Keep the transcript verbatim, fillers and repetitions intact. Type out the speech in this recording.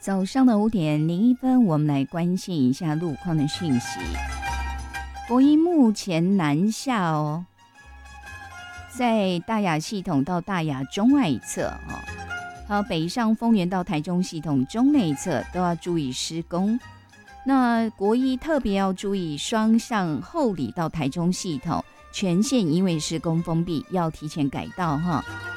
早上的五点零一分，我们来关心一下路况的讯息。国一目前南下哦，在大雅系统到大雅中外侧哦，还有北上丰原到台中系统中内侧都要注意施工。那国一特别要注意双向后里到台中系统全线因为施工封闭，要提前改道哈。